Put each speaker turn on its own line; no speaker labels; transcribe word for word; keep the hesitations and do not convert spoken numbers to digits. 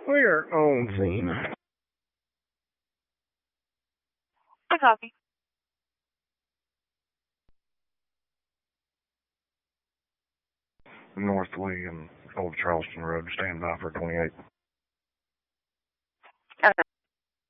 We are on scene.
I copy.
North Lee and Old Charleston Road. Stand by for twenty-eight.
Okay.